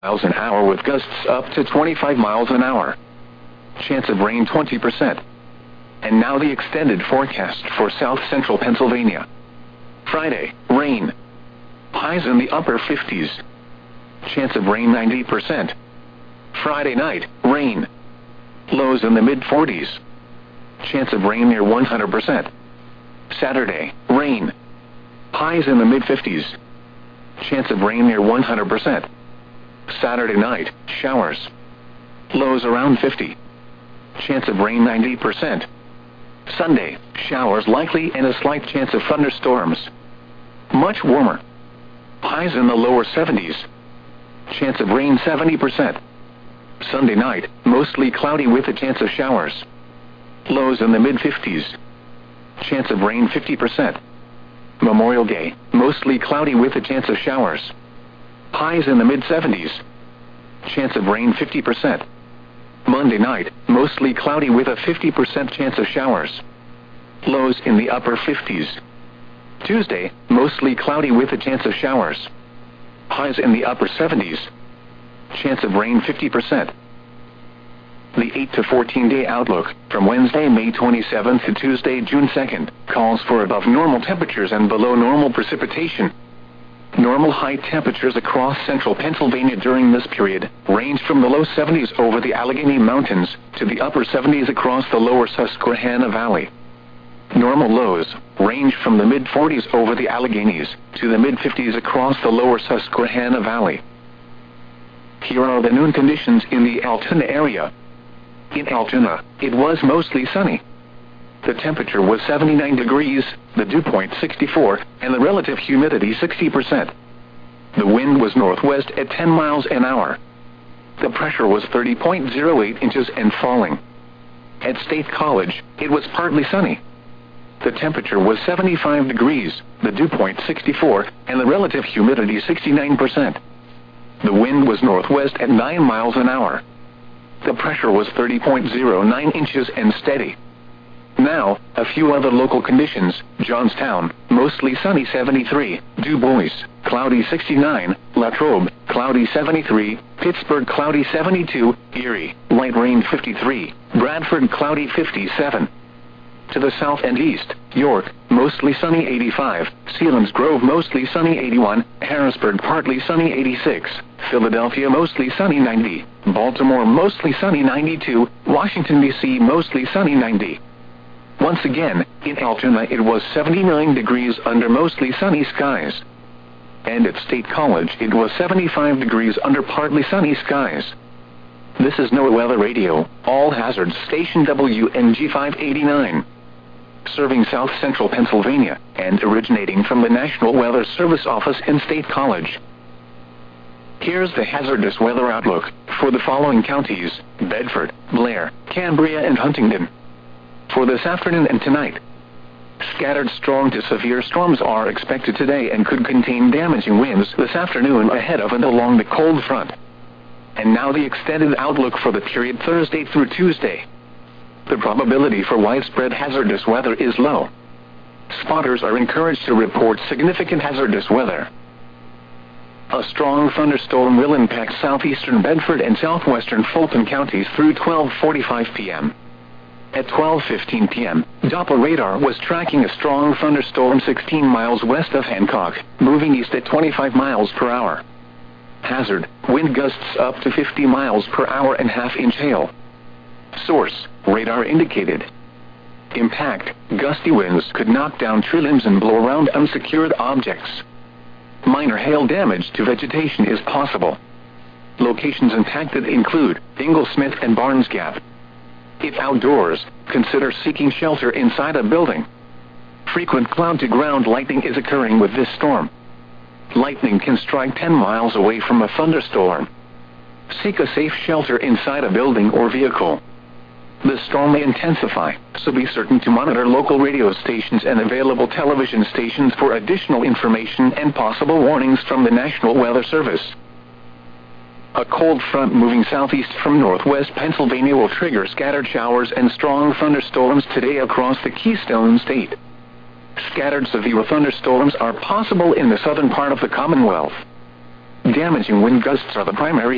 miles an hour with gusts up to 25 miles an hour. Chance of rain 20%. And now the extended forecast for south central Pennsylvania. Friday, rain. Highs in the upper 50s. Chance of rain 90%. Friday night, rain. Lows in the mid 40s. Chance of rain near 100%. Saturday, rain. Highs in the mid 50s. Chance of rain near 100%. Saturday night, showers. Lows around 50. Chance of rain 90%. Sunday, showers likely and a slight chance of thunderstorms. Much warmer. Highs in the lower 70s. Chance of rain 70%. Sunday night, mostly cloudy with a chance of showers. Lows in the mid 50s. Chance of rain 50%. Memorial Day, mostly cloudy with a chance of showers. Highs in the mid 70s. Chance of rain 50%. Monday night, mostly cloudy with a 50% chance of showers. Lows in the upper 50s. Tuesday, mostly cloudy with a chance of showers. Highs in the upper 70s. Chance of rain 50%. The 8 to 14 day outlook, from Wednesday, May 27th to Tuesday, June 2nd, calls for above normal temperatures and below normal precipitation. Normal high temperatures across central Pennsylvania during this period range from the low 70s over the Allegheny Mountains to the upper 70s across the lower Susquehanna Valley. Normal lows range from the mid 40s over the Alleghenies to the mid 50s across the lower Susquehanna Valley. Here are the noon conditions in the Altoona area. In Altoona, it was mostly sunny. The temperature was 79 degrees, the dew point 64, and the relative humidity 60%. The wind was northwest at 10 miles an hour. The pressure was 30.08 inches and falling. At State College, it was partly sunny. The temperature was 75 degrees, the dew point 64, and the relative humidity 69%. The wind was northwest at 9 miles an hour. The pressure was 30.09 inches and steady. Now, a few other local conditions. Johnstown, mostly sunny 73, Du Bois, cloudy 69, Latrobe, cloudy 73, Pittsburgh, cloudy 72, Erie, light rain 53, Bradford, cloudy 57. To the south and east, York, mostly sunny 85, Selinsgrove, mostly sunny 81, Harrisburg, partly sunny 86, Philadelphia, mostly sunny 90, Baltimore, mostly sunny 92, Washington, D.C., mostly sunny 90. Once again, in Altoona it was 79 degrees under mostly sunny skies. And at State College it was 75 degrees under partly sunny skies. This is NOAA Weather Radio, all hazards station WNG 589. Serving south central Pennsylvania, and originating from the National Weather Service office in State College. Here's the hazardous weather outlook for the following counties: Bedford, Blair, Cambria, and Huntingdon. For this afternoon and tonight, scattered strong to severe storms are expected today and could contain damaging winds this afternoon ahead of and along the cold front. And now the extended outlook for the period Thursday through Tuesday. The probability for widespread hazardous weather is low. Spotters are encouraged to report significant hazardous weather. A strong thunderstorm will impact southeastern Bedford and southwestern Fulton counties through 12:45 p.m. At 12:15 p.m., Doppler radar was tracking a strong thunderstorm 16 miles west of Hancock, moving east at 25 miles per hour. Hazard, wind gusts up to 50 miles per hour and half-inch hail. Source, radar indicated. Impact, gusty winds could knock down tree limbs and blow around unsecured objects. Minor hail damage to vegetation is possible. Locations impacted include Inglesmith and Barnes Gap. If outdoors, consider seeking shelter inside a building. Frequent cloud-to-ground lightning is occurring with this storm. Lightning can strike 10 miles away from a thunderstorm. Seek a safe shelter inside a building or vehicle. The storm may intensify, so be certain to monitor local radio stations and available television stations for additional information and possible warnings from the National Weather Service. A cold front moving southeast from northwest Pennsylvania will trigger scattered showers and strong thunderstorms today across the Keystone State. Scattered severe thunderstorms are possible in the southern part of the Commonwealth. Damaging wind gusts are the primary